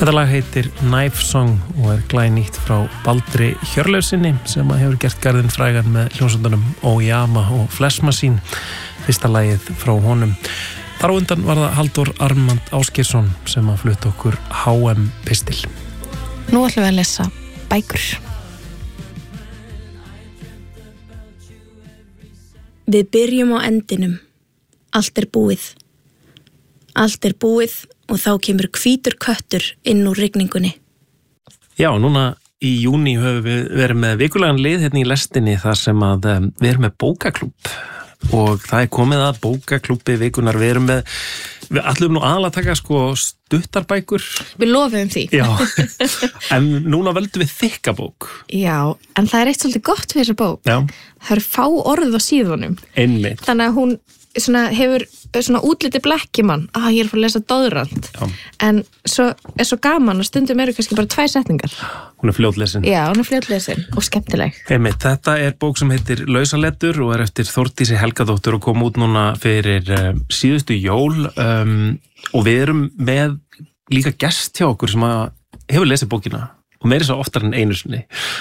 Þetta lag heitir Knife Song og glænýtt frá Baldri Hjörleifsinni sem hefur gert garðinn frægan með hljómsveitunum Oyama og Flesh Machine, fyrsta lagið frá honum. Þar á undan var það Halldór Armand Ásgeirsson sem flutti okkur HM Pistil. Nú ætlum við að lesa bækur. Við byrjum á endinum. Allt er búið. Allt er búið og þá kemur hvítur köttur inn úr rigningunni. Já, núna í júní höfum við verið með vikulegan lið hérna í lestinni þar sem að við erum með bókaklúbb og það komið að bókaklúbbi vikunar. Við ætlum nú aðalega að taka stuttarbækur. Við lofum því. Já, en núna völdum við þykka bók. Já, en það eitt svolítið gott við þessa bók. Já. Það fá orð á síðunum. Einmitt. Þannig að hún hefur útliti blekkimann. Ég er að fara að lesa Doðrand. Já. En svo svo gaman og stundum eru kannski bara 2 setningar. Hún er fljótlesin. Já, hún er fljótlesin og skemmtileg. Einmitt, þetta er bók sem heitir Lausalettur og er eftir Þórdísi Helgadóttur og kom út núna fyrir síðustu jól og við erum með líka gest hjá okkur sem hefur lesið bókina og meiri svo oftar en einu sinni.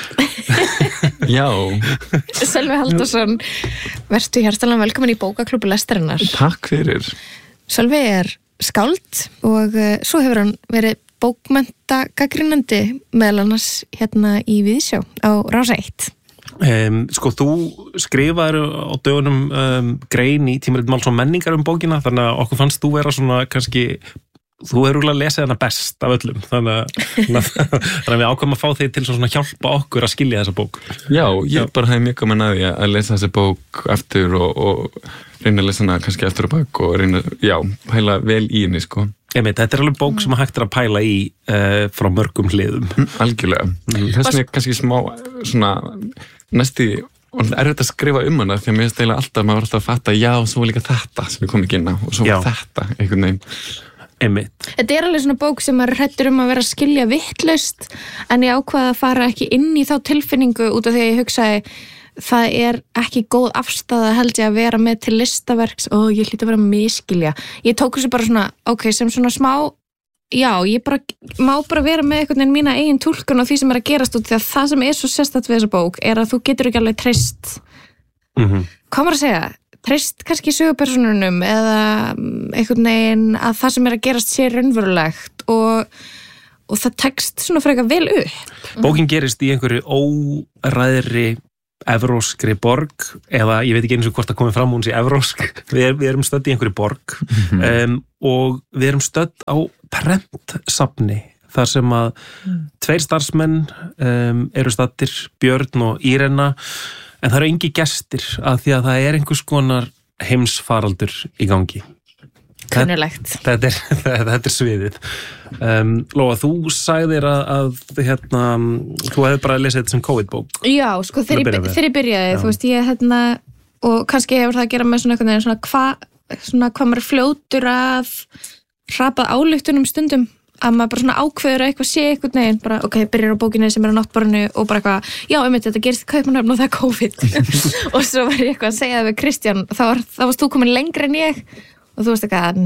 Já. Sölvi Halldórsson, vertu hjartalega velkomin í bókaklúbbi lestarinnar. Takk fyrir. Sölvi er skáld og svo hefur hann verið bókmenntagagrínandi meðal annars hérna í Víðsjá á Rás 1. Þú skrifaðir á dögunum grein í tímarit Máls og menningar bókina, þannig að okkur fannst þú vera svona kannski, þú hefur að lesa hana best af öllum, þannig að við ákvæmum að fá þig til svona hjálpa okkur að skilja þessa bók. Já, ég bara hef mjög gaman að því að lesa þessa bók eftir og reyna að lesa hana kannski eftir og bak og reyna, pæla vel í henni, Þetta er alveg bók sem hægt að pæla í frá mörgum hliðum. Algjörlega. Þess vegna kannski smá svona næsti erfitt að skrifa hana því að mér finnst alltaf maður alltaf að fatta svo líka þetta sem við komum ekki inn á og svo þetta einhvern veginn. Einmitt. Þetta er alveg svona bók sem maður hræddur að vera að skilja vitlaust en ég ákvaða að fara ekki inn í þá tilfinningu út af því að ég hugsaði það er ekki góð afstaða held ég að vera með til listaverks og ég hlýt að vera að miskilja. Ég tók þessu bara svona, sem svona smá, ég má bara vera með einhvern veginn mína eigin túlkun á því sem er að gerast út því að það sem er svo sérstakt við þessa bók er að þú getur ekki alveg treyst. Hvað maður að segja? Treyst kannski sögupersonunum eða einhvern veginn að það sem er að gerast sé raunverulegt og það tekst svona frekar vel upp. Bókin gerist í einhverju óræðri evróskri borg, eða ég veit ekki eins og hvort það komið fram hún sé evrósk. Við erum stödd í einhverju borg og við erum stödd á prentsafni þar sem að 2 starfsmenn eru staddir, Björn og Írena, en það eru engi gestir að því að það er einhvers konar heimsfaraldur í gangi. Kunnulegt. Þetta er sviðið. Lóa, þú sagðir að þú hefði bara lesið þetta sem COVID-bók. Já, þegar ég byrjaði, þú veist, og kannski hefur það að gera með svona einhvern veginn hvað maður fljótur að hrapa ályktunum stundum, að maður bara svona ákveður að eitthvað sé einhvern veginn, bara byrjar á bókinni sem er á náttborðinu og bara eitthvað, þetta gerist í Kaupmannahöfn og það er COVID. Og svo var ég eitthvað að segja það við Kristján, þá varst þú komin lengri en ég og þú veist eitthvað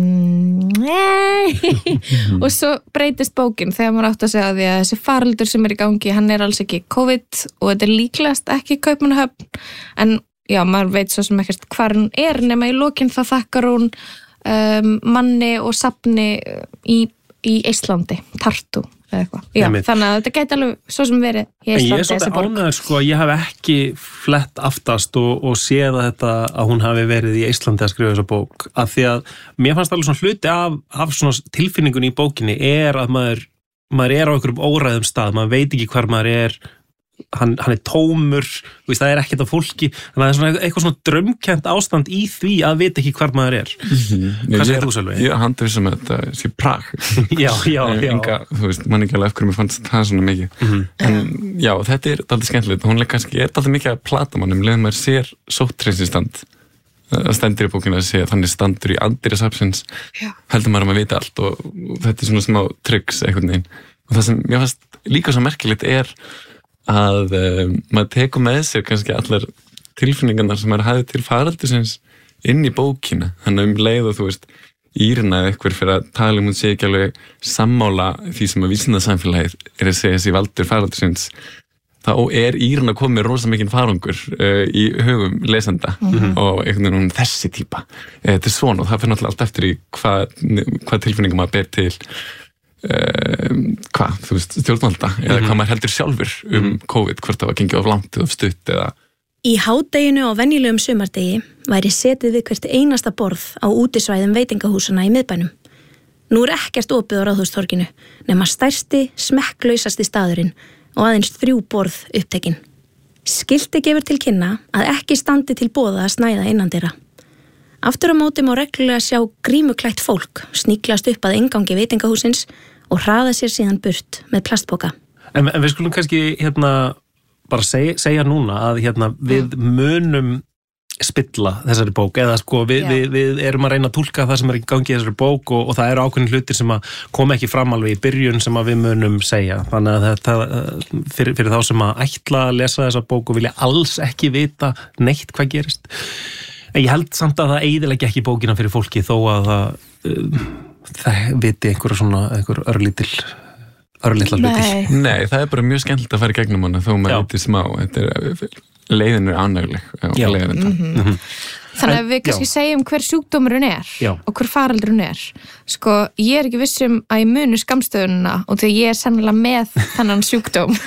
og svo breytist bókin þegar maður átt að segja því að þessi faraldur sem er í gangi, hann er alls ekki COVID og þetta er líklegast ekki Kaupmannahöfn, en maður veit svo sem ekkert hvar hann er nema í lokin þá þakkar hún manni og safni í Íslandi, Tartu eða eitthvað. Þannig að þetta gæti alveg svo sem verið í Íslandi. Ég er svolítið ánægður að ég hef ekki flett aftast og séð að hún hafi verið í Íslandi að skrifa þessa bók, af því að mér fannst alveg svona hluti af svona tilfinningunni í bókinni er að maður er á einhverjum óræðum stað, maður veit ekki hvar maður er, hann er tómur, það er ekkert af fólki, þannig að það er svona eitthvað svona draumkennt ástand í því að vita ekki hvar maður er. Hvað segir þú, Sölvi? Ég handið sem þetta sé Prag. Já. Þú veist, mann ekki alveg eftir mér fannst það svona mikið. En þetta er dálítið skemmtilegt, hún er kannski dálítið mikið að plata mannum, leðum maður sér sótthreinsistand. Það stendur í bókinu að segja þannig standur í anddyri safnsins, heldur maður að maður vita allt og þetta er svona smá tricks einhvern veginn. Og það sem mér fannst líka svo merkilegt er að maður tekur með sér kannski allar tilfinningarnar sem maður hafði til faraldursins inn í bókina, þannig leið og þú veist, Írina eða eitthvað fyrir að tala hún sé ekki alveg sammála því sem að vísindasamfélagið að segja þessi valdur faraldursins, þá Írina komið rosa mikinn farangur í hugum lesenda og einhvern veginn þessi típa. Þetta svona og það fyrir náttúrulega allt eftir í hvað tilfinningum maður ber til stjórnvalda eða hvað maður heldur sjálfur COVID, hvort það var gengið of langt eða of stutt eða. Í hádeginu á venjulegum sumardegi væri setið við hvert einasta borð á útisvæðum veitingahúsana í miðbænum. Nú ekkert opið á Ráðhústorginu nema stærsti, smekklausasti staðurinn og aðeins 3 borð upptekin. Skilti gefur til kynna að ekki standi til boða að snæða innandyra. Aftur á móti má reglulega sjá grímuklætt fólk sníklast upp að inngangi veitingahúsins og hraða sér síðan burt með plastpoka. En við skulum kannski bara segja núna að við munum spilla þessari bók eða sko við erum að reyna að túlka það sem í gangi í þessari bók og það eru ákveðin hlutir sem að koma ekki fram alveg í byrjun sem að við munum segja. Þannig að þetta fyrir þá sem að ætla að lesa þessa bók og vilja alls ekki vita neitt hvað gerist. En ég held samt að það eyðileggi ekki bókina fyrir fólki þó að það viti einhver örlitla hluti. Nei, það bara mjög skemmtilegt að fara í gegnum hana þó maður viti smá. Leiðin ánæguleg og leiðin. Þannig að við kannski segjum hver sjúkdómurinn og hver faraldurinn Sko, ég ekki viss að ég muni skammstöðunina og því ég sennilega með þennan sjúkdóm.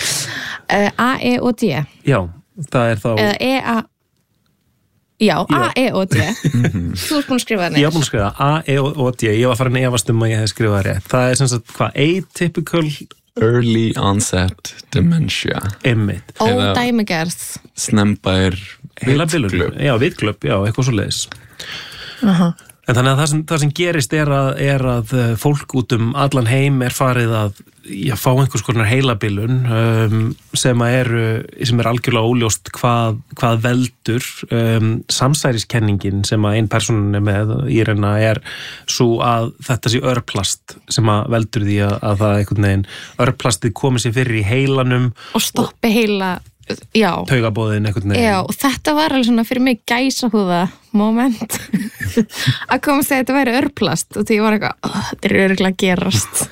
A, E og D. Já, það þá... Eða E, A... Já, A, E og D. Þú ert búin að skrifa það neitt. Ég var búin að skrifa A, E og D. Ég var farin að efast að ég hef skrifað það rétt. Það sem sagt hvað? Atypical... Early onset dementia. Einmitt. Ódæmigerð. Snembær vitglöp. Já, vitglöp, já, eitthvað svo leiðis. En þannig að það sem gerist er að fólk út allan heim farið að fá einhvers konar heilabilun sem er algjörlega óljóst hvað veldur. Samsæriskenningin sem að ein persónan með í reyna svo að þetta sé örplast sem að veldur því að það einhvern veginn örplastið komi sér fyrir í heilanum og stoppi heila taugabóðin einhvern veginn. Já, og þetta var alveg svona fyrir mig gæsahúða moment að komast að þetta væri örplast og því ég var eitthvað, þetta örugglega að gerast.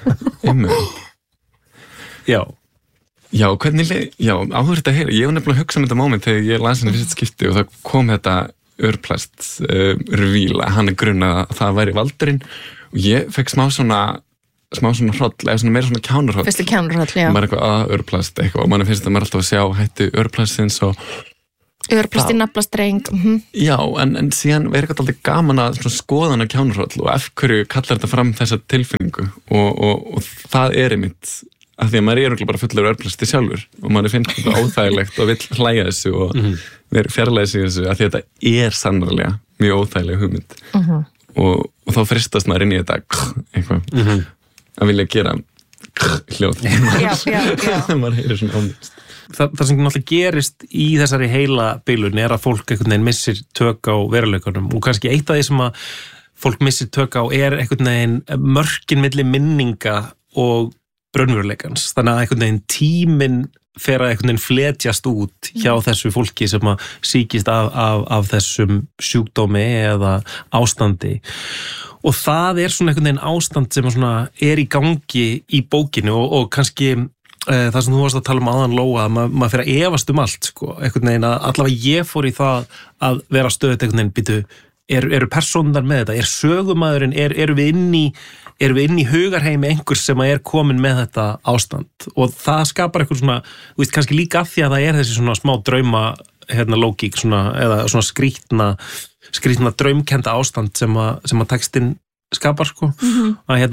Já, hvernig áhverjum þetta heyra. Ég var nefnilega að hugsa þetta moment þegar ég las henni fyrst skipti og það kom þetta örplast revíl að hann grunnað að það væri valdurinn og ég fekk smá svona hroll, eða meira svona kjánurhroll. Fyrstu kjánurhroll, já. Maður eitthvað örplast eitthvað og mann finnst að maður alltaf að sjá hættu örplastins og örplasti naflastreng. Já, en síðan eitthvað alltaf gaman að skoða hann á kjánurhroll og af hverju kallar þetta fram þessa tilfinningu og það einmitt að því að maður örugglega bara fullur örplasti sjálfur og maður finnst þetta óþægilegt og vill hlæja þessu og vera fjarlægis í þessu að því að þetta sannarlega mjög óþægileg hugmynd og þá fristast maður inn í þetta eitthvað að vilja gera hljóð maður heyrir svona ómyndst. Það sem náttúrulega gerist í þessari heilabilun að fólk einhvern veginn missir tök á veruleikanum og kannski eitt af því sem að fólk missir tök á einhvern veginn mörkin milli minninga og raunveruleikans. Þannig að einhvern veginn tíminn fer að einhvern veginn fletjast út hjá þessu fólki sem að sýkist af þessum sjúkdómi eða ástandi. Og það svona einhvern veginn ástand sem svona í gangi í bókinu og kannski það sem þú varst að tala áðan Lóa, að maður fer að efast allt, sko, einhvern veginn að allavega ég fór í það að vera stöðut einhvern veginn, býtu, eru persónunar með þetta, sögumaðurinn, erum við inn í hugarheimi einhvers sem er komin með þetta ástand og það skapar eitthvað svona, þú veist, kannski líka af því að það þessi svona smá drauma lógík, eða svona skrýtna draumkenda ástand sem að textinn skapar, sko, að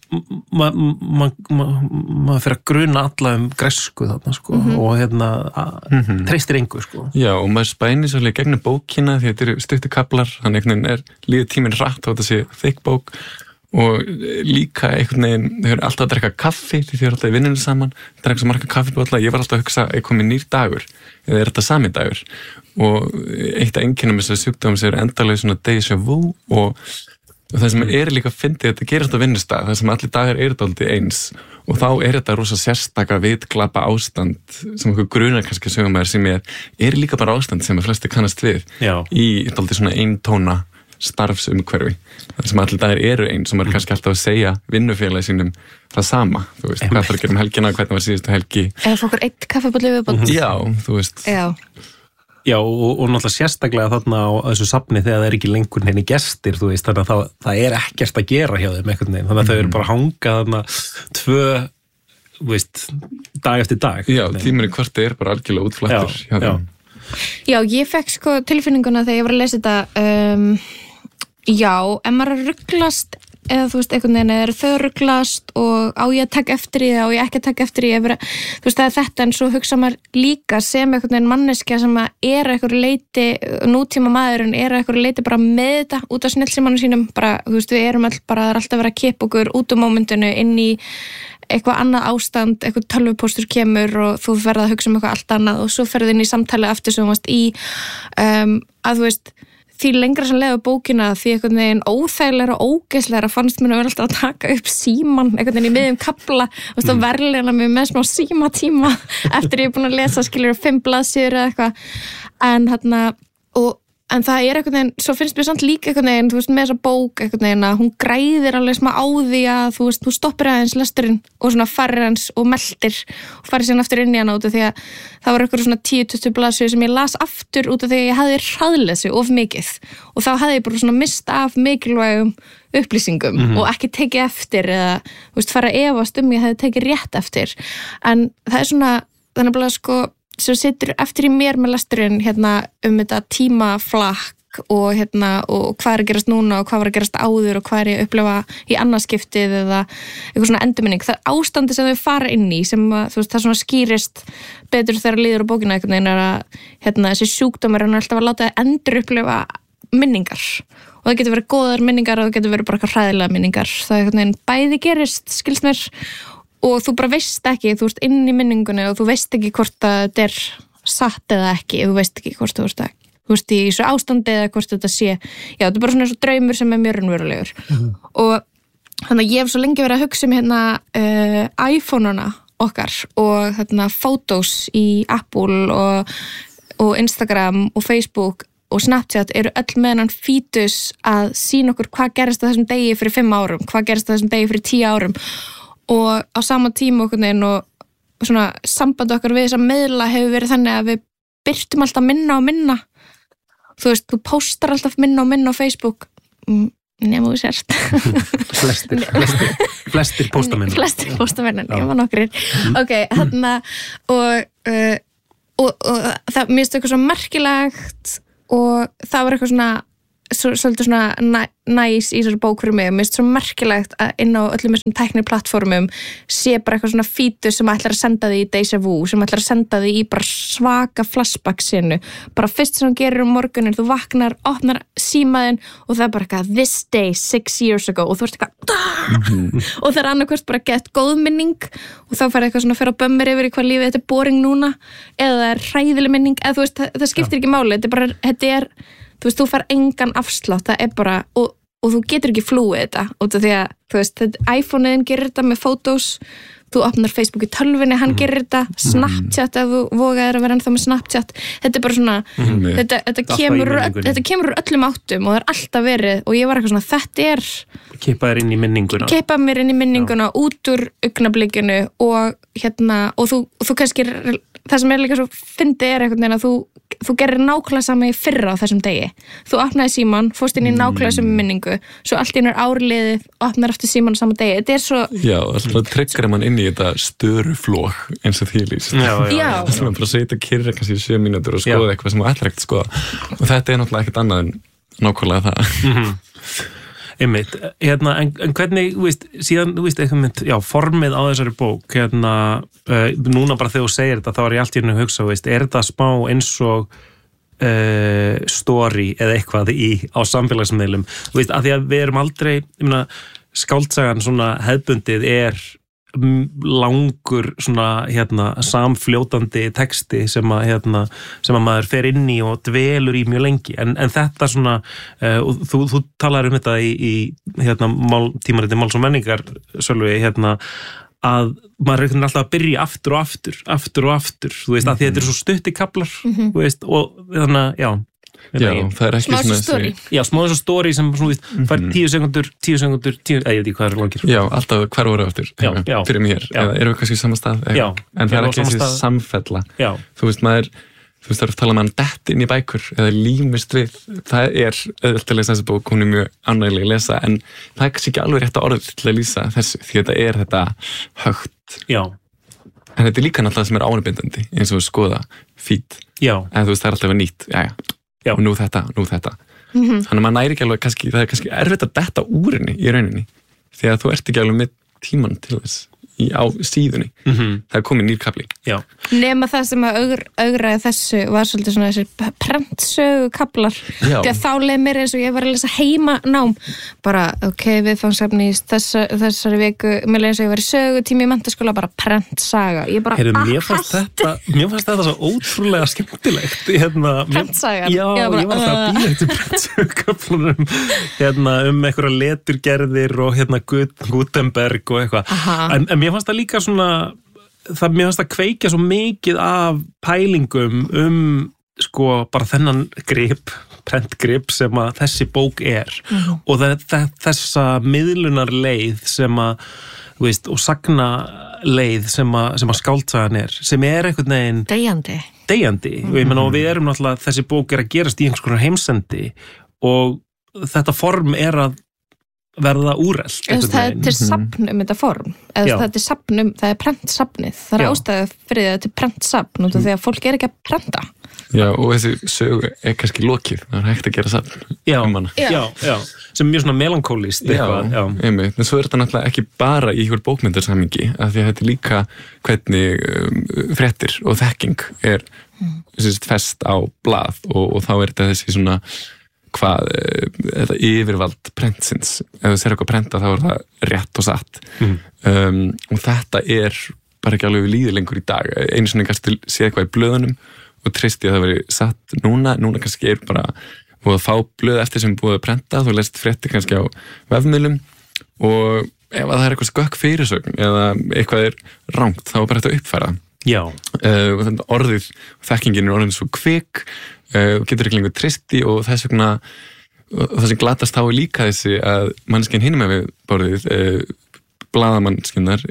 maður fer að gruna alla græsku þarna, sko, og treystir engu, sko. Já, og maður spænir svolítið gegnum bókina því þetta eru stuttir kaflar, þannig einhvern veginn líður tíminn hratt á þetta sé þykk bók og líka einhvern veginn, þau eru alltaf að drekka kaffi því þau eru alltaf í vinnunni saman, drekka svo marga kaffibólla, ég var alltaf að hugsa að komið nýr dagur, eða þetta sami dagur og eitt af einkennum þessari sjúkdómi sem eru endalega svona déjà vu og það sem líka fyndið, þetta gerir alltaf vinnustag, það sem allir dagar eru dálítið eins og þá þetta rosa sérstaka vitglapa ástand sem okkur grunar kannski sögumæður sem líka bara ástand sem flesti kannast við í dálítið svona eintóna starfsumhverfi þar sem allir dagar eru eins og maður kannski alltaf að segja vinnufélagi sínum það sama, þú veist, hvað þarf að gera helgina, hvernig var síðustu helgi eða fókur 1 kaffibolli viðbót Já, þú veist Já, og náttúrulega sérstaklega þarna á þessu safni þegar það ekki lengur henni gestir, þú veist, þannig að það ekkert að gera hjá þeim einhvern veginn, þannig að þau eru bara að hanga þarna 2, þú veist, dag eftir dag. Já, tíminn í kvarti bara algjörlega útflættur hjá þeim. Já, ég fekk sko tilfinninguna þegar ég var að lesa þetta, já, ef maður að ruglast eða þú veist, einhvern veginn er þau ruglast og á ég að taka eftir því á ég ekki að taka eftir því, þú veist, það er þetta en svo hugsa maður líka sem einhvern veginn manneskja sem er einhver leiti nútíma maðurinn er einhver leiti bara með þetta út af snjallsímanum sínum, bara, þú veist, við erum all bara, það er alltaf verið að kippa okkur út momentinu inn í eitthvað annað ástand, eitthvað tölvupóstur kemur og þú ferð að hugsa eitthvað allt annað og svo ferð inn í samtali aftur sem varst í að þú veist því lengra sem leiði bókina því einhvern veginn óþægilegra og ógeðslegra fannst mér að vera alltaf að taka upp síman einhvern veginn í miðjum kafla og verðleina mig með smá símatíma eftir ég er búin að lesa skilur 5 blaðsíður eða eitthvað en það er einhvern veginn, svo finnst mér samt líka einhvern veginn, þú veist, með þessa bók einhvern veginn að hún græðir alveg smá á því að þú veist, þú stoppir aðeins lesturinn og svona farir hans og meldir og farir síðan aftur inn í hana út af því að það var eitthvað svona 10-20 blaðsíður sem ég las aftur út af því að ég hafði hraðlesi of mikið og þá hafði ég bara svona mist af mikilvægum upplýsingum og ekki tekið eftir eða, þú veist, fara að efast ég hefði tekið rétt eftir en það er svona, þannig að sko sem situr eftir í mér með lesturinn þetta tímaflakk og hvað er að gerast núna og hvað var að gerast áður og hvað er ég að upplifa í annarskiptið eða eitthvað svona endurminning. Það ástandi sem þau fara inn í sem að, þú veist, það svona skýrist betur þegar líður á bókina einhvern veginn er að þessi sjúkdómur er alltaf að láta þau endur upplifa minningar og það getur verið góðar minningar og það getur verið bara eitthvað hræðilega minningar. Það er einhvern veginn bæði gerist, skilst mér og þú bara veist ekki, þú ert inn í minningunni og þú veist ekki hvort að þetta er satt eða ekki, þú veist ekki hvort þú veist í þessu ástandi eða hvort þetta sé, já þetta er bara svona eins og draumur sem er mjög raunverulegur og þannig að ég hef svo lengi verið að hugsa iPhone-una okkar og photos í Apple og Instagram og Facebook og Snapchat eru öll með hennan fítus að sýna okkur hvað gerist á þessum degi fyrir 5 árum, hvað gerist á þessum degi fyrir 10 árum og á sama tíma okkur neginn og svona samband okkar við þessa miðla hefur verið þannig að við birtum alltaf minna og minna þú veist, þú postar alltaf minna og minna á Facebook nema þú sérst flestir posta minna nema nokkrir ok, þarna og það mér finnst eitthvað svo merkilegt og það var eitthvað svona svolítið svona næs í þessari bók fyrir mig og mér finnst svo merkilegt að inn á öllum þessum tækniplattformum sé bara eitthvað svona fítus sem ætlar að senda þig í déjà vu, sem ætlar að senda þig í bara svaka flashback-sinu bara fyrst sem þú gerir morgunin, þú vaknar opnar símaðinn og það er bara eitthvað this day 6 years ago og þú ert eitthvað og það er annarkvort bara gett góð minning og þá færði eitthvað svona að fyrir að bömmir yfir í hvað lífið þetta er boring núna eða það er hræðileg minning eða þú veist, það skiptir ekki máli, þetta er þú veist, þú fær engan afslátt, það er bara og þú getur ekki flúið þetta út af því að, þú veist, iPhone-in gerir þetta með photos, þú opnar Facebook í tölvunni, hann gerir þetta, Snapchat ef þú vogaðir að vera ennþá með Snapchat þetta er bara svona, þetta kemur úr öllum áttum og það er alltaf verið og ég var eitthvað svona, þetta er kippa þér inn í minninguna kippa mér inn í minninguna, út úr augnablikinu og og þú kannski, það sem er líka svo fyndið er einhvern veginn að þú gerir nákvæmlega sama í fyrra á þessum degi þú opnaði síman, fórst inn í nákvæmlega sem minningu, svo allt í árliðið opnar eftir síman á sama degi, þetta er svo Já, það tryggur mann inn í þetta störuflók eins og því lýst það sem bara setja kyrra kannski í 7 mínútur og skoða eitthvað sem þú ætlar ekkert að skoða og þetta er náttúrulega ekkert annað en nákvæmlega það Einmitt, en hvernig, síðan, já, formið á þessari bók, núna bara þegar þú segir þetta, þá er ég allt í henni að hugsa, er þetta smá eins og story eða eitthvað á samfélagsmiðlum, að því að við erum aldrei, skáldsagan svona hefðbundið er langur svona samfljótandi texti sem að maður fer inn í og dvelur í mjög lengi en þetta svona og þú talar um þetta í tímariti Máls og menningar Sölvi að maður er alltaf að byrja aftur og aftur þú veist að því þetta er svo stutt í kaflar þú veist og þannig já Já, það ekki smá svo story. Já, smá svo story sem svona fær 10 sekundur, ég veit ekki hvað langir. Já, alltaf hver voru aftur fyrir mér, eða eru við kannski í sama stað en það ekki þessi samfella þú veist, það er að tala um hann dett inn í bækur eða límist við, það auðvitað að lesa þessi bók, hún mjög ánægileg að lesa en það kannski ekki alveg rétt að orð til að lýsa þessu, því þetta högt en þetta líka náttúrulega sem ánabindandi eins og skoða feed en það er alltaf nýtt og nú þetta þannig að maður næri ekki alveg það kannski erfitt að detta úr henni í rauninni því að þú ert ekki alveg með tíman til þess á síðunni það er komið nýr kafli nema það sem að augraði þessu var svolítið svona þessi prentsögu kaflar því að þá leið mér eins og ég var að lesa heimanám bara viðfangsefni í þessari viku mér leið eins og ég var í sögutími í menntaskóla bara prentsaga ég bara mér fannst þetta svo ótrúlega skemmtilegt prentsaga ég var alltaf að býja eftir prentsögu kaflunum einhverja leturgerðir og Gutenberg og eitthvað en mér fannst það líka svona mér fannst það kveikja svo mikið af pælingum sko bara þennan prentgrip sem að þessi bók og þessa miðlunarleið sem að þú veist, og sagnaleið sem að skáldsagan sem einhvern veginn deyjandi og ég meina og við erum náttúrulega þessi bók að gerast í einhvers konar heimsendi og þetta form að verða úrelt. Það er til safn þetta form. Það er safn það er prentsafnið. Það er ástæða fyrir þetta til prentsafn út af því að fólk ekki að prenta. Já, og þessi sögu kannski lokið. Það hægt að gera safn. Já. Sem mjög svona melankólist eitthvað. Já, einmitt. En svo þetta náttúrulega ekki bara í einhver bókmyndarsamhengi af því að þetta líka hvernig fréttir og þekking fest á blað og þá þetta þessi svona þetta yfirvald prentsins ef þú sér eitthvað prenta þá það rétt og satt og þetta bara ekki alveg við líður lengur í dag einu svona kannski sé eitthvað í blöðunum og treysti að það veri satt núna kannski bara búið að fá blöð eftir sem búið að prenta þú lest fréttir kannski á vefmiðlum og ef það eitthvað skökk fyrirsögn eða eitthvað rangt þá bara þetta uppfæra og þannig orðið þekkingin orðin svo kvik og getur ekki lengur tristi og þess vegna og það sem glatast þá líka þessi að manneskinn hinum við borðið blaðamannskynnar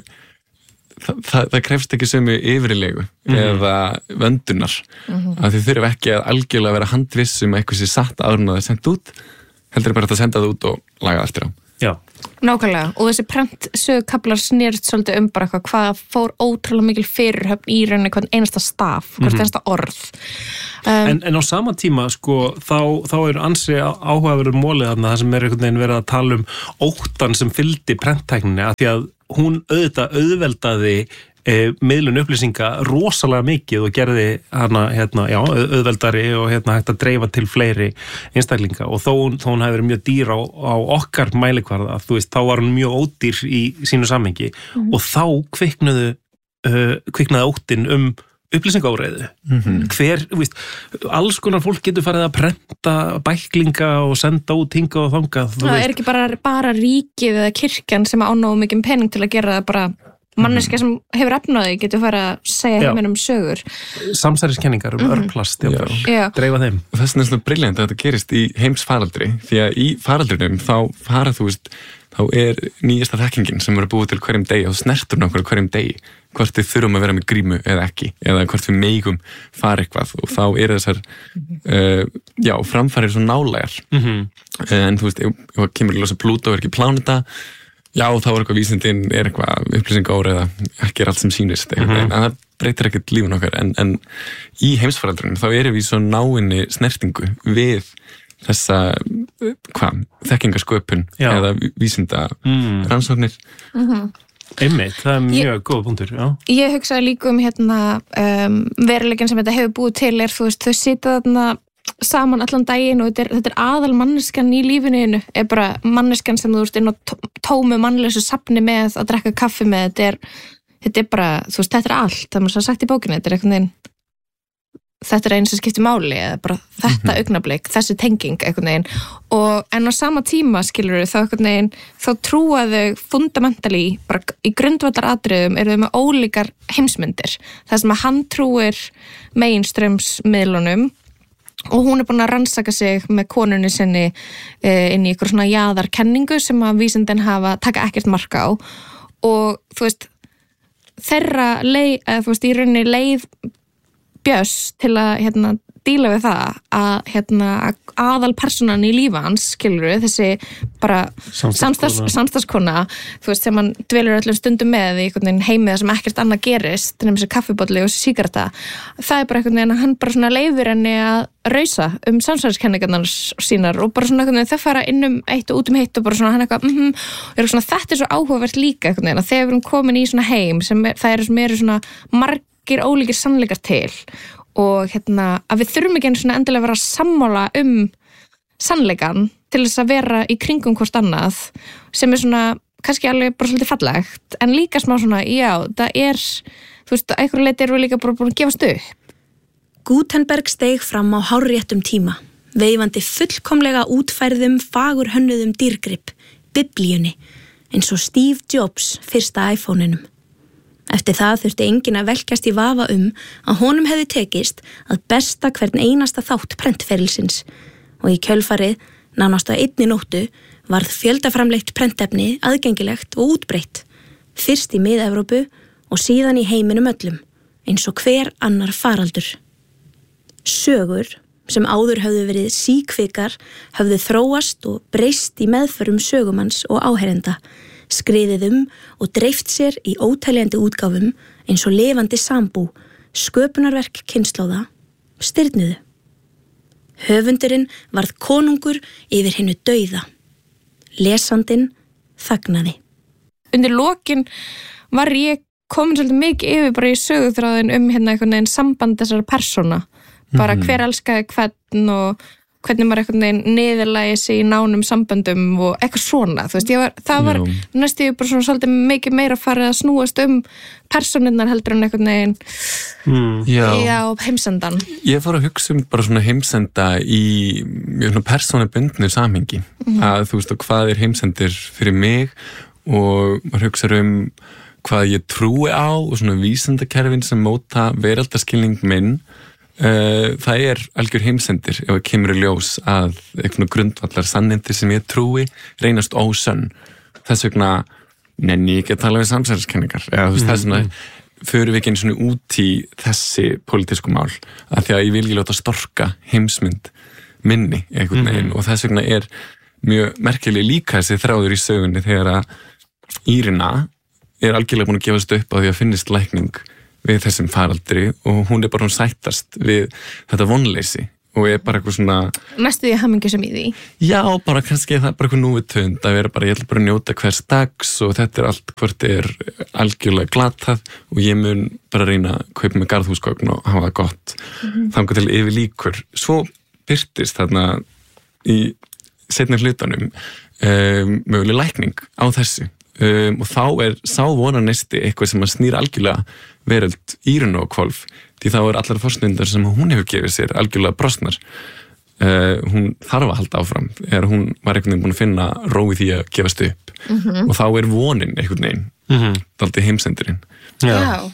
það krefst ekki sömu yfirilegu eða vöndunar að þið þurfum ekki að algjörlega vera handvissum eitthvað sem satt áður en það er sendt út heldur bara að senda það út og laga eftir á Nákvæmlega, og þessi prentsögukaflar snerist svolítið bara hvað fór ótrúlega mikil fyrirhöfn í rauninni hvern einasta staf, hvern einasta orð En á sama tíma sko, þá ansi áhugaverður mólið þarna það sem einhvern veginn verið að tala óttan sem fylgdi prenttækninni að því að hún auðveldaði miðlun upplýsinga rosalega mikið og gerði hana auðveldari og hægt að dreifa til fleiri einstaklinga og þó hún hefði verið mjög dýr á okkar mælikvarða, þú veist, þá var hún mjög ódýr í sínu samhengi og þá kviknaði óttin upplýsingaóreiðu veist, alls konar fólk getur farið að prenta bæklinga og senda út hingað og þangað það ekki bara ríkið eða kirkjan sem á nógu mikið pening til að gera það bara manneska sem hefur efnaði getur farið að segja heiminum sögur samsæriskenningar örplast dreifa þeim og þess vegna er svona brilljant að þetta gerist í heimsfaraldri því að í faraldrinum þá nýjasta þekkingin sem er búið til hverjum degi og snertur nokkur hverjum degi hvort við þurfum að vera með grímu eða ekki eða hvort við megum fara eitthvað og þá þessar framfærir svo nálægar en þú veist, ef kemur í losa Plútó er ekki pláneta þá er eitthvað vísindin, eitthvað upplýsingaóreiða, ekki allt sem sýnist en það breytir ekkert lífun okkar en í heimsfaraldrunum þá við svo náinni snertingu við þessa þekkingasköpun eða vísinda rannsóknir Einmitt, það mjög góð punktur Ég hugsaði líka veruleikin sem þetta hefur búið til þú veist, þau sita þarna saman allan daginn og þetta aðal manneskan í lífinu bara manneskan sem þú ert inn á tómu mannlausu safni með að drekka kaffi með þetta bara, þú veist, þetta allt það er sagt í bókinni, þetta eins sem skiptir máli eða bara þetta augnablik, þessi tenging en á sama tíma skilur þá trúa þau fundamentally, bara í grundvallaratriðum eru þau með ólíkar heimsmyndir það sem að hann trúir mainstreams miðlunum og hún búin að rannsaka sig með konunni sinni inn í ykkur svona jaðarkenningu sem að vísindin taka ekkert marka á og þú veist þeirra leið, þú veist, í rauninni leið Björns til að díla við það að aðalpersonan í lífi hans, skilurðu, þessi bara samstarfskona, þú veist, sem hann dvelur öllum stundum með í einhvern veginn heimið sem ekkert annað gerist, til þessi kaffibolli og sígaretta, það bara einhvern veginn að hann bara svona leifir henni að rausa samsæriskenningarnar sínar og bara svona einhvern veginn þau fara inn eitt og út hitt og bara svona hann eitthvað, og svona, þetta svo áhugavert líka einhvern veginn að þegar við erum komin í svona heim sem það eru svona margir ólíkir sannleikar til og að við þurfum ekki einu svona endilega að vera sammála sannleikan til þess að vera í kringum hvort annað sem svona kannski alveg bara svolítið fallegt en líka smá svona, já, það þú veist, að einhverju leiti erum við líka bara búin að gefast upp. Gutenberg steig fram á hárréttum tíma, veifandi fullkomlega útfærðum fagurhönnuðum dýrgrip, biblíunni, eins og Steve Jobs fyrsta iPhone-inum. Eftir það þurfti enginn að velkjast í vafa að honum hefði tekist að besta hvern einasta þátt prentferilsins og í kjölfarið, nánast á einni nóttu, varð fjöldaframleitt prentefni aðgengilegt og útbreitt, fyrst í Mið-Evrópu og síðan í heiminum öllum, eins og hver annar faraldur. Sögur, sem áður höfðu verið síkvikar, höfðu þróast og breyst í meðförum sögumanns og áheyrenda, skriðið og dreift sér í óteljandi útgáfum eins og lifandi sambú, sköpunarverk kynslóða, stirðnuðu. Höfundurinn varð konungur yfir hinnu dauða. Lesandinn þagnaði. Undir lokin var ég komin svolítið mikið yfir bara í söguþráðin einhvern veginn samband þessara persóna. Bara hver elskaði hvern og hvernig maður einhvern veginn niðurlægi sig í nánum samböndum og eitthvað svona, þú veist, það var næstu bara svona svolítið mikið meira farið að snúast persónurnar heldur en einhvern veginn já, heimsendan. Ég fór að hugsa bara svona heimsenda í persónubundnu samhengi, að þú veist, hvað heimsendir fyrir mig og maður hugsa hvað ég trúi á og svona vísindakerfin sem móta veraldarskilning minn. Það algjör heimsendir ef það kemur í ljós að einhvern grundvallar sannindi sem ég trúi reynast ósönn. Þess vegna nenni ég ekki að tala við samsæriskenningar eða þú veist þess vegna förum við ekki einu svona út í þessi pólitísku mál af því að ég vil ekki láta storka heimsmynd minni einhvern veginn og þess vegna mjög merkileg líka þessi þráður í sögunni þegar að Írina algjörlega búin að gefast upp á því að finnist lækning við þessum faraldri og hún bara hún sættast við þetta vonleysi og bara eitthvað svona mestu því hamingjusum í því. Já, bara kannski það bara eitthvað núvitönd að vera bara, ég ætla bara að njóta hvers dags og þetta allt hvort algjörlega glatað og ég mun bara reyna að kaupa með garðhúsgögn og hafa það gott þangað til yfir líkur. Svo birtist þarna í seinni hlutanum möguleg lækning á þessu og þá sá vonarnesti eitthvað sem að snýr algjörlega veröld Írinu og hvolf því þá allar forsnundar sem hún hefur gefið sér algjörlega brostnar. Hún þarf að halda áfram þegar hún var einhvern veginn búin að finna ró í því að gefast upp og þá vonin einhvern veginn dálítið heimsendurinn. Já.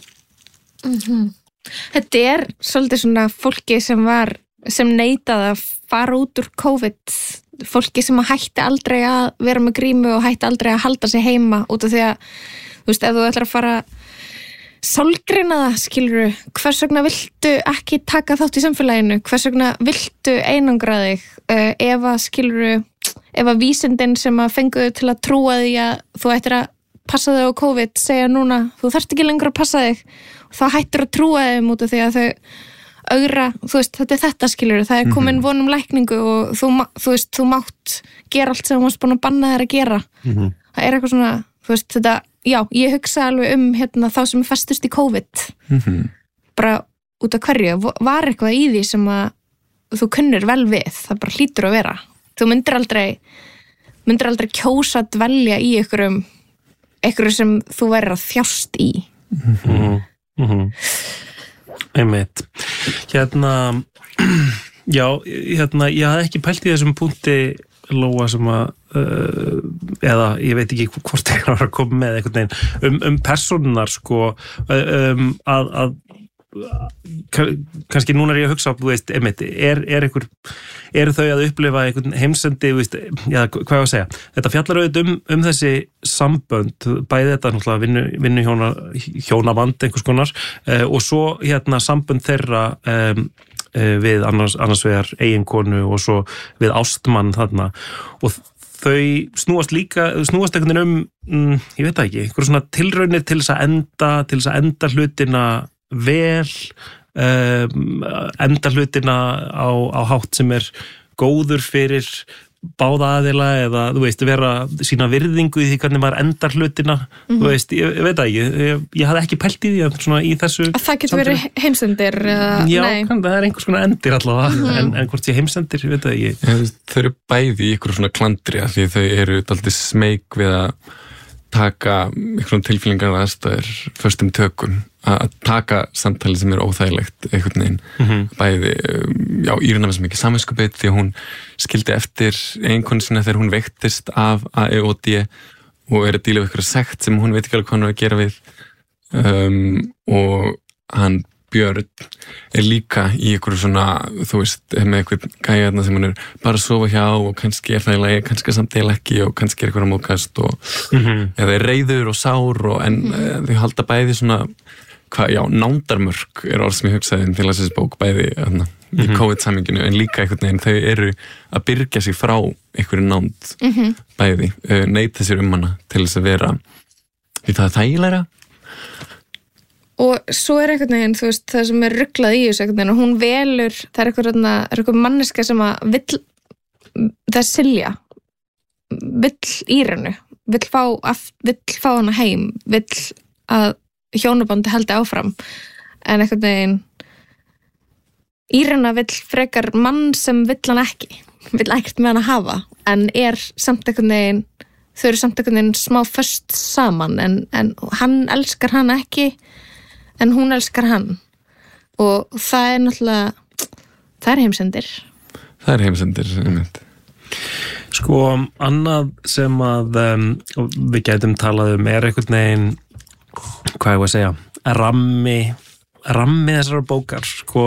Þetta svolítið svona fólki sem neitaði að fara út úr COVID, fólki sem hætti aldrei að vera með grímu og hætti aldrei að halda sig heima út af því að, þú veist, ef þú ætlar að fara sálgreina það, skilurðu, hvers vegna viltu ekki taka þátt í samfélaginu, hvers vegna viltu einangra þig, ef að vísindin sem að fenguðu til að trúa því að þú ættir að passa þig á COVID, segja núna, þú þarft ekki lengur að passa þig og þá hættir að trúa þeim út af því að þau augra, þú veist, þetta skilurðu, það komin von lækningu og þú veist, þú mátt gera allt sem þú varst búin að banna þér að gera. Það eitthvað svona, þú veist, þetta já, ég hugsa alveg þá sem festust í COVID bara út af hverju, var eitthvað í því sem að þú kunnir vel við, það bara hlýtur að vera þú myndir aldrei kjósa að dvelja í einhverju sem þú verður að þjást í Einmitt já, ég hafði ekki pælt í þessum punkti Lóa sem eða ég veit ekki hvort það að koma með einhvern veginn persónunar sko að kannski núna ég að hugsa, þú veist, einmitt, eru þau að upplifa einhvern heimsendi, þú veist, já, hvað ég að segja, þetta fjallar auðvitað þessi sambönd, bæði þetta náttúrulega vinnu hjónaband einhvers konar, og svo sambönd þeirra við annars vegar eiginkonu og svo við ástmann þarna, og þau snúast einhvern veginn ég veit það ekki, einhver svona tilraunir til þess að enda hlutina vel, enda hlutina á hátt sem góður fyrir báða aðila, eða þú veist, vera sína virðingu í því hvernig maður endar hlutina, þú veist, ég veit það ekki, ég hafði ekki pælt í því svona í þessu. Að það getur verið heimsendir? Já, það einhvers konar endir allavega, en hvort ég heimsendir, ég veit það ekki. Þau eru bæði í ykkur svona klandri, því þau eru dálítið smeyk við að taka einhvern tilféllingar aðstæður föstum tökum, að taka samtali sem óþægilegt einhvern veginn, bæði Írena var sem ekki samviskubit því að hún skildi eftir eiginkonu sína þegar hún veiktist af ADHD og að díla við eitthvað sekt sem hún veit ekki alveg hvað hann að gera við, og hann Björn líka í einhverju svona, þú veist, með eitthvað gæjarna sem hann bara að sofa hjá og kannski það í lagi, kannski samt eða ekki og kannski eitthvað að móðkast og eða reiður og sár en þau halda bæði svona, nándarmörk orð sem ég hugsaði til þessi bók bæði í COVID-saminginu, en líka einhvern veginn þau eru að byrgja sig frá einhverju nánd bæði, neita sér hana til þess að vera því það þægilegra. Og svo einhvern veginn, þú veist, það sem ruglað í þessu einhvern veginn, og hún velur, það einhver manneska sem að vill, það Silja, vill Írenu, vill fá hana heim, vill að hjónabandi haldi áfram, en einhvern veginn, Írena vill frekar mann sem vill hann ekki, vill ekkert með hann að hafa, en samt einhvern veginn, þau eru samt einhvern veginn smá föst saman, en hann elskar hann ekki, en hún elskar hann, og það náttúrulega, það heimsendir. Það heimsendir, einmitt. Sko, annað sem að við gætum talað einhvern veginn, hvað ég að segja, rammi þessar bókar, sko,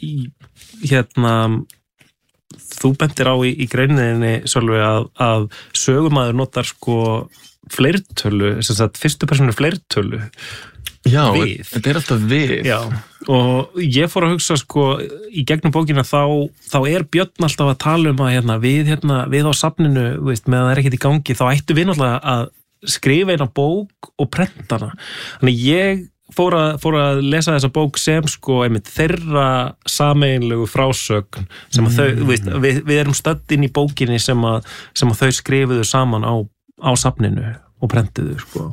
þú bentir á í greininni, Sölvi, að sögumaður notar, sko, fleirtölu, sem sagt, fyrstu persónu fleirtölu, já, þetta alltaf við. Já, og ég fór að hugsa, sko, í gegnum bókina þá Björn alltaf að tala að við á safninu, veist, meðan það ekkert í gangi, þá ættu við náttúrulega að skrifa eina bók og prenta hana. Þannig ég fór að lesa þessa bók sem, sko, einmitt þeirra sameiginlegu frásögn sem að þau, veist, við erum stödd inn í bókinni sem að þau skrifuðu saman á safninu og prentuðu, sko.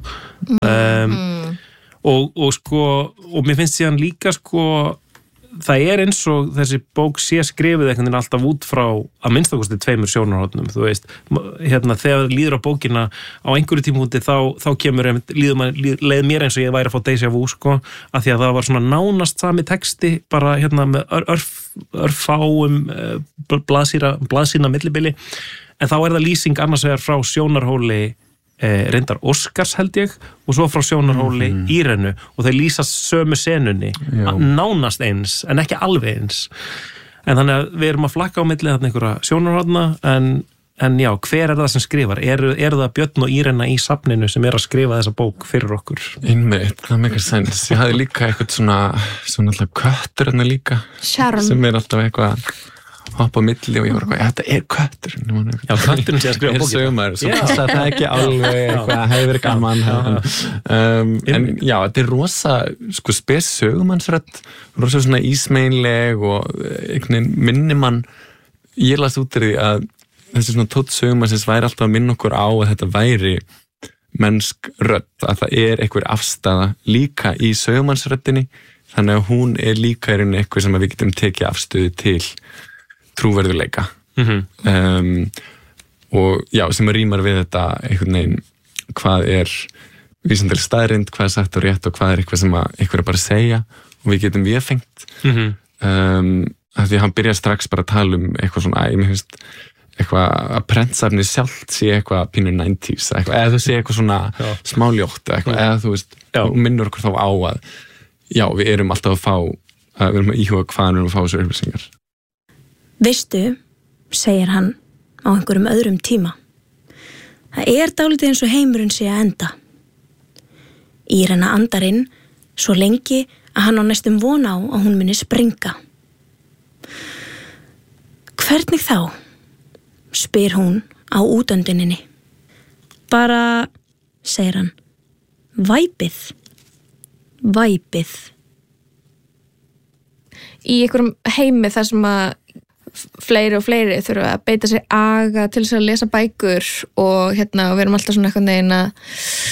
Og mér finnst síðan líka, sko, það eins og þessi bók sé skrifið einhvern veginn alltaf út frá að minnstakosti 2 sjónarhornum, þú veist, þegar líður á bókina á einhverju tímúti þá kemur, leið mér eins og ég væri að fá déjà vu, sko, af því að það var svona nánast sami texti, bara með örfáum blaðsína millibili, en þá það lýsing annars vegar frá sjónarhóli reyndar Óskars held ég, og svo frá sjónarhóli Írenu, og þau lýsa sömu senunni, nánast eins en ekki alveg eins, en þannig að við erum að flakka á milli þarna einhverja sjónarhóðna, en já, hver það sem skrifar? Eru það Björn og Írena í safninu sem að skrifa þessa bók fyrir okkur? Einmitt, það meikar sens. Ég hafði líka eitthvað svona alltaf köttur hérna líka, Sharon, sem alltaf eitthvað hoppa á milli og ég var eitthvað, þetta köttur. Já, kötturinn sé að skrifa bókina. Sögumar, svo passa það ekki alveg eitthvað, hefur verið gaman. En já, þetta rosa, sko, spes sögumannsrödd, rosa svona ísmeinleg og einhvern minnimann, ég las út því að þessi svona tótt sögumannsins væri alltaf að minna okkur á að þetta væri mennsk rödd, að það einhver afstaða líka í sögumannsröddinni, þannig að hún líka í rauninni eitthvað sem við getum tekið afstöðu til trúverðuleika og já, sem rýmar við þetta einhvern veginn, hvað vísindaleg staðreynd, hvað sagt og rétt og hvað eitthvað sem einhver bara segja og við getum viðfengt af því að hann byrjar strax bara að tala eitthvað svona, mér finnst eitthvað að prentsafni sjálft sé eitthvað pínur 90s, eða þú sé eitthvað svona smáljótt eða þú veist, og minnur okkur þá á að Já, við erum alltaf við erum að íhuga hvað við erum að fá þessu upplýsingar. Veistu, segir hann á einhverjum öðrum tíma. Það dálítið eins og heimurinn sé að enda. Írena andar inn svo lengi að hann á næstum von á að hún muni springa. Hvernig þá? Spyr hún á útönduninni. Bara, segir hann, væpið. Í einhverjum heimi þar sem að fleiri og fleiri þurfa að beita sér aga til þess að lesa bækur og við erum alltaf svona eitthvað neginn að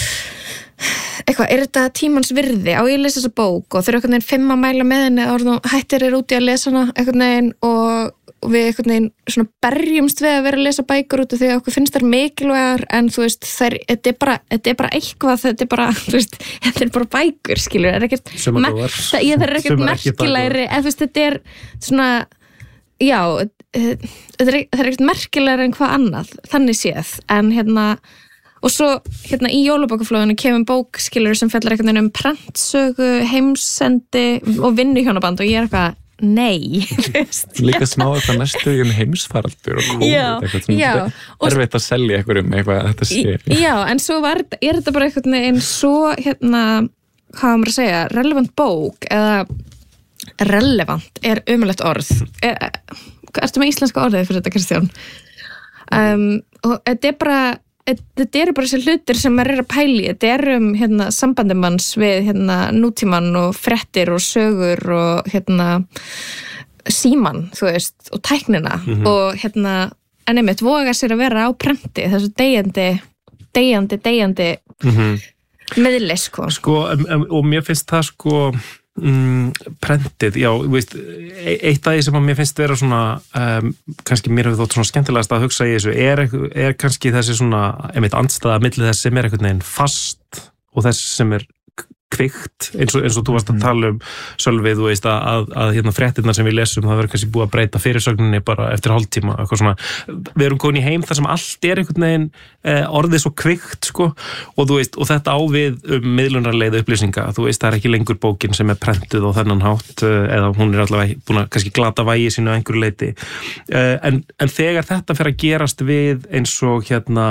þetta tímans virði? Á ég að lesa þessa bók og þau eru eitthvað neginn 5 að mæla með henni og hættir úti að lesa hana eitthvað neginn og við eitthvað neginn svona berjumst við að vera að lesa bækur út af því að okkur finnst þær mikilvægar en þú veist, þetta er bara eitthvað, þetta er bara bækur, skilur, það er ekkert merkilegri, en þú veist, þetta er svona, já, það er ekkert merkilegri en hvað annað, þannig séð, en og svo í jólabókaflóðinu kemur bók, skilur, sem fjallar eitthvað prentsögu, heimsendi og vinnuhjónaband og ég er eitthvað nei. Líka smá eitthvað næstu heimsfaraldur og COVID eitthvað erfitt að selja eitthvað þetta sé. Já, en svo er þetta bara eitthvað einn svo hvað maður að segja, relevant bók eða relevant er ömurlegt orð. Ertu með íslenska orðið fyrir þetta, Kristján? Og þetta eru bara þessi hlutir sem maður að pæli. Þetta er sambandum manns við nútíman og fréttir og sögur og síman, þú veist, og tæknina og en einmitt voga sér að vera á prenti, þessu deyjandi miðli, sko, og mér finnst það prentið, já, veist, eitt af því sem að mér finnst vera svona kannski mér hefur þótt svona skemmtilegast að hugsa í þessu er kannski þessi svona einmitt andstæða milli þess sem er einhvern veginn fast og þess sem er kvikt, eins og þú varst að tala Sölvi, þú veist að fréttirnar sem við lesum, það verður kannski búið að breyta fyrirsögninni bara eftir hálftíma, eitthvað svona við erum komin í heim þar sem allt er einhvern veginn orðið svo kvikt, sko og þú veist, og þetta á við miðlunarleið upplýsinga, þú veist, það er ekki lengur bókin sem er prentuð á þennan hátt eða hún er allavega búin að kannski glata vægi sínu á einhverju leyti en þegar þetta fer að gerast við eins og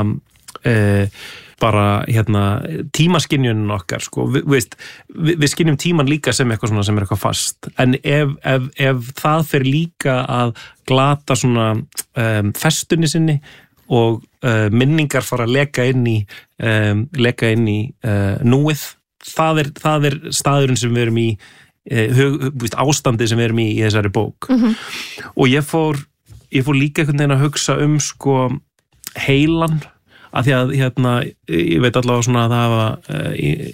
bara tímaskynjunin okkar, sko, við skynjum tíman líka sem eitthvað svona sem er eitthvað fast, en ef það fer líka að glata svona festunni sinni og minningar fara að leka inn í núið, það er staðurinn sem við erum í ástandið sem við erum í þessari bók og ég fór líka einhvern veginn að hugsa sko heilan að því að ég veit allavega svona að það hafa